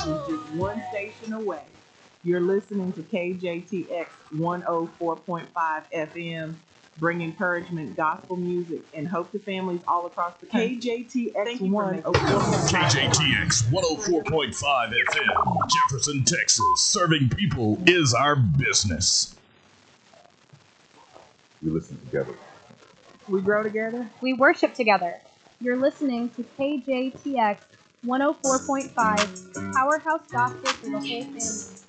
is just one station away. You're listening to KJTX 104.5 FM, bringing encouragement, gospel music, and hope to families all across the country. KJTX 104.5 FM, Jefferson, Texas. Serving people is our business. We listen together. We grow together. We worship together. You're listening to KJTX 104.5, Powerhouse Gospel for the whole family.